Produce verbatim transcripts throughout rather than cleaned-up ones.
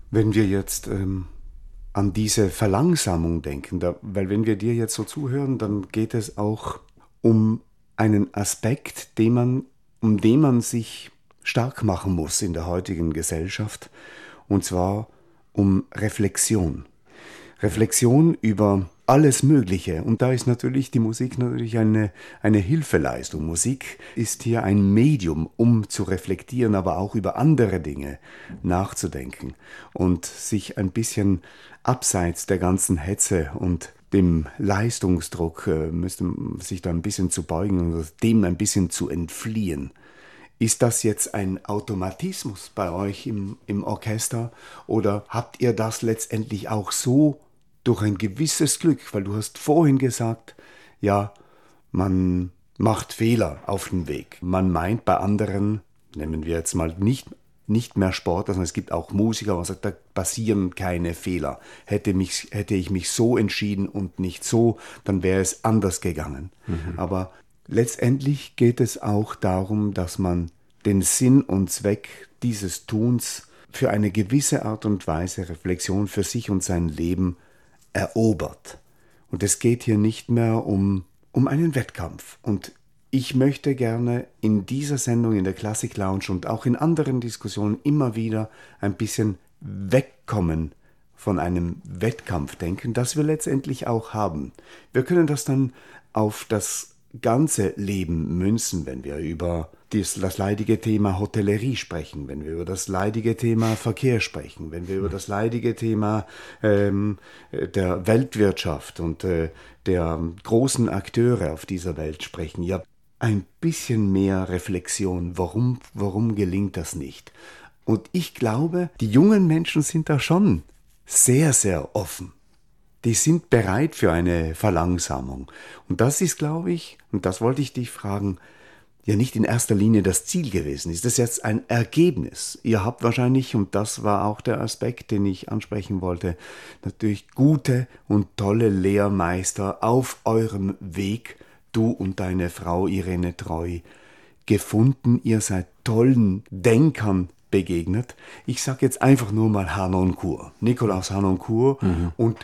Wenn wir jetzt ähm, an diese Verlangsamung denken, da, weil wenn wir dir jetzt so zuhören, dann geht es auch um einen Aspekt, den man, um den man sich stark machen muss in der heutigen Gesellschaft, und zwar um Reflexion. Reflexion über alles Mögliche. Und da ist natürlich die Musik natürlich eine, eine Hilfeleistung. Musik ist hier ein Medium, um zu reflektieren, aber auch über andere Dinge nachzudenken und sich ein bisschen abseits der ganzen Hetze und dem Leistungsdruck äh, müsste sich da ein bisschen zu beugen und dem ein bisschen zu entfliehen. Ist das jetzt ein Automatismus bei euch im, im Orchester oder habt ihr das letztendlich auch so durch ein gewisses Glück, weil du hast vorhin gesagt, ja, man macht Fehler auf dem Weg. Man meint bei anderen, nehmen wir jetzt mal nicht, nicht mehr Sport, sondern es gibt auch Musiker, man sagt, da passieren keine Fehler. Hätte, mich, hätte ich mich so entschieden und nicht so, dann wäre es anders gegangen. Mhm. Aber letztendlich geht es auch darum, dass man den Sinn und Zweck dieses Tuns für eine gewisse Art und Weise Reflexion für sich und sein Leben erobert. Und es geht hier nicht mehr um, um einen Wettkampf. Und ich möchte gerne in dieser Sendung, in der Classic Lounge und auch in anderen Diskussionen immer wieder ein bisschen wegkommen von einem Wettkampfdenken, das wir letztendlich auch haben. Wir können das dann auf das ganze Leben münzen, wenn wir über das, das leidige Thema Hotellerie sprechen, wenn wir über das leidige Thema Verkehr sprechen, wenn wir über das leidige Thema ähm, der Weltwirtschaft und äh, der großen Akteure auf dieser Welt sprechen. Ja, ein bisschen mehr Reflexion. Warum, warum gelingt das nicht? Und ich glaube, die jungen Menschen sind da schon sehr, sehr offen. Die sind bereit für eine Verlangsamung. Und das ist, glaube ich, und das wollte ich dich fragen, ja nicht in erster Linie das Ziel gewesen. Ist das jetzt ein Ergebnis? Ihr habt wahrscheinlich, und das war auch der Aspekt, den ich ansprechen wollte, natürlich gute und tolle Lehrmeister auf eurem Weg, du und deine Frau Irene Treu, gefunden. Ihr seid tollen Denkern begegnet. Ich sage jetzt einfach nur mal Harnoncourt, Nikolaus Harnoncourt mhm. und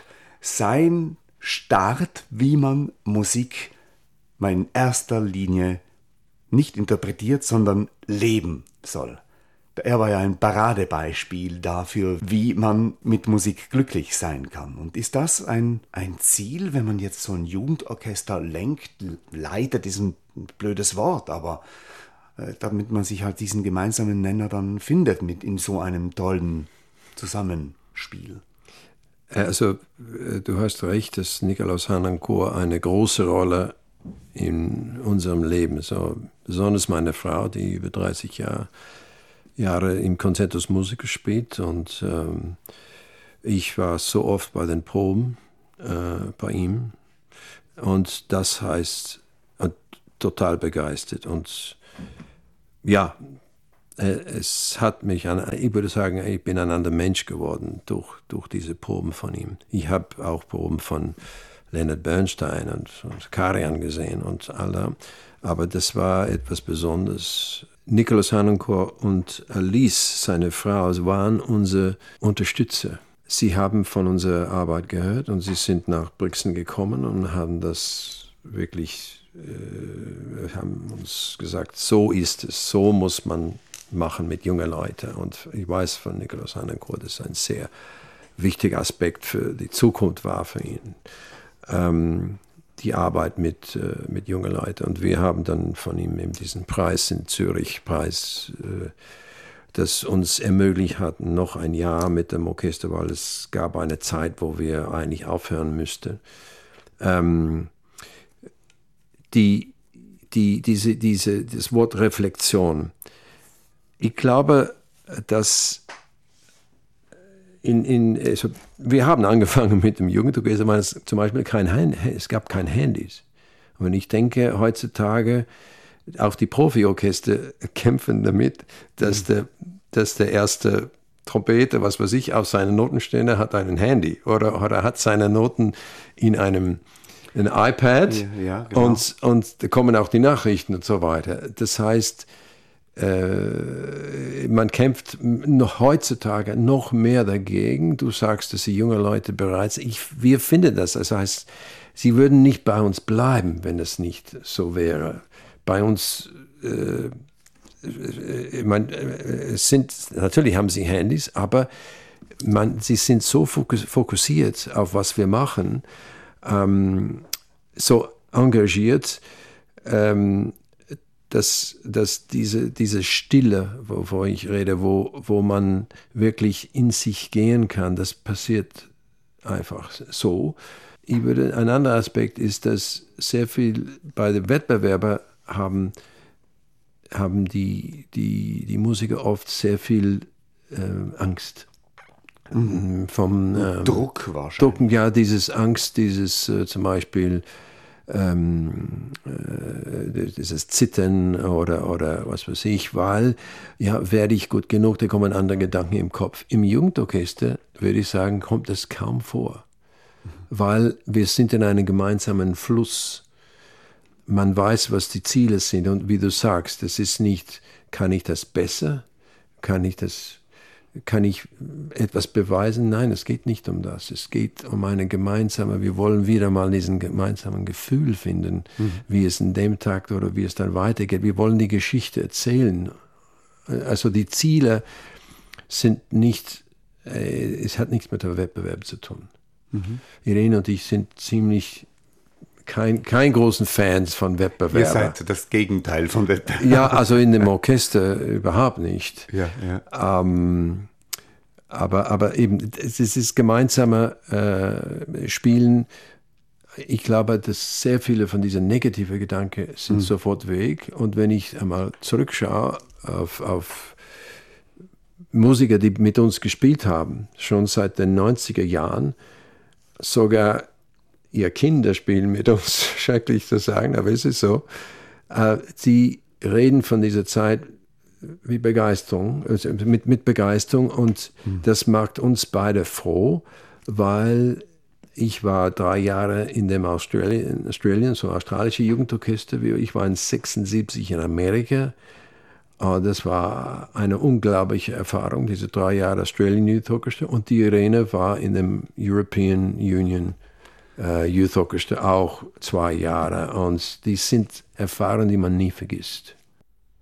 sein Start, wie man Musik mal in erster Linie nicht interpretiert, sondern leben soll. Er war ja ein Paradebeispiel dafür, wie man mit Musik glücklich sein kann. Und ist das ein, ein Ziel, wenn man jetzt so ein Jugendorchester lenkt, leitet, ist ein blödes Wort, aber äh, damit man sich halt diesen gemeinsamen Nenner dann findet mit in so einem tollen Zusammenspiel? Also, du hast recht, dass Nikolaus Harnoncourt eine große Rolle in unserem Leben, so besonders meine Frau, die über dreißig Jahre, Jahre im Concertus Musicus spielt, und ähm, ich war so oft bei den Proben äh, bei ihm, und das heißt äh, total begeistert, und ja, es hat mich, an, ich würde sagen, ich bin ein anderer Mensch geworden durch, durch diese Proben von ihm. Ich habe auch Proben von Leonard Bernstein und, und Karajan gesehen und alle, aber das war etwas Besonderes. Nikolaus Harnoncourt und Alice, seine Frau, waren unsere Unterstützer. Sie haben von unserer Arbeit gehört und sie sind nach Brixen gekommen und haben das wirklich, äh, haben uns gesagt, so ist es, so muss man machen mit jungen Leuten. Und ich weiß von Nikolaus Harnoncourt, dass es ein sehr wichtiger Aspekt für die Zukunft war für ihn. Ähm, die Arbeit mit, äh, mit jungen Leuten. Und wir haben dann von ihm eben diesen Preis in Zürich, Preis, äh, das uns ermöglicht hat, noch ein Jahr mit dem Orchester, weil es gab eine Zeit, wo wir eigentlich aufhören müssten. Ähm, die, die, diese, diese, das Wort Reflexion, ich glaube, dass in, in, also wir haben angefangen mit dem Jugendorchester, weil es zum Beispiel kein Hand, es gab kein Handys. Und ich denke, heutzutage auch die Profiorchester kämpfen damit, dass, mhm. der, dass der erste Trompeter, was weiß ich, auf seiner Notenständer hat ein Handy oder, oder hat seine Noten in einem ein iPad, ja, ja, genau. und, und da kommen auch die Nachrichten und so weiter. Das heißt, äh, man kämpft noch heutzutage noch mehr dagegen. Du sagst, dass die jungen Leute bereits, ich, wir finden das, das heißt, sie würden nicht bei uns bleiben, wenn es nicht so wäre. Bei uns, äh, ich meine, es sind, natürlich haben sie Handys, aber man, sie sind so fokussiert auf was wir machen, ähm, so engagiert, ähm, dass, dass diese, diese Stille, wovon ich rede, wo, wo man wirklich in sich gehen kann, das passiert einfach so. Ich würde, ein anderer Aspekt ist, dass sehr viel bei den Wettbewerbern haben, haben die, die, die Musiker oft sehr viel äh, Angst. Mhm. Vom ähm, Druck wahrscheinlich. Druck, ja, dieses Angst, dieses äh, zum Beispiel ähm, äh, dieses Zittern oder, oder was weiß ich, weil, ja, werde ich gut genug, da kommen andere Gedanken im Kopf. Im Jugendorchester, würde ich sagen, kommt das kaum vor, mhm. weil wir sind in einem gemeinsamen Fluss. Man weiß, was die Ziele sind und wie du sagst, das ist nicht, kann ich das besser, kann ich das Kann ich etwas beweisen? Nein, es geht nicht um das. Es geht um eine gemeinsame, wir wollen wieder mal diesen gemeinsamen Gefühl finden, mhm. wie es in dem Takt oder wie es dann weitergeht. Wir wollen die Geschichte erzählen. Also die Ziele sind nicht, äh, es hat nichts mit dem Wettbewerb zu tun. Mhm. Irene und ich sind ziemlich kein, kein großen Fans von Wettbewerben. Ihr seid das Gegenteil von Wettbewerb. Ja, also in dem Orchester überhaupt nicht. Ja, ja. Ähm, aber, aber eben, es ist gemeinsame äh, Spielen. Ich glaube, dass sehr viele von diesen negativen Gedanken sind mhm. sofort weg. Und wenn ich einmal zurückschaue auf, auf Musiker, die mit uns gespielt haben, schon seit den neunziger Jahren, sogar ihr Kinder spielen mit uns, schrecklich zu sagen, aber es ist so. Äh, sie reden von dieser Zeit wie Begeisterung, also mit, mit Begeisterung und mhm. das macht uns beide froh, weil ich war drei Jahre in dem Australien, Australien so australische Jugendorchester, ich war in sechsundsiebzig in Amerika. Uh, das war eine unglaubliche Erfahrung, diese drei Jahre Australian Youth Orchestra, und die Irene war in dem European Union Uh, Youth Orchestra auch zwei Jahre, und die sind Erfahrungen, die man nie vergisst.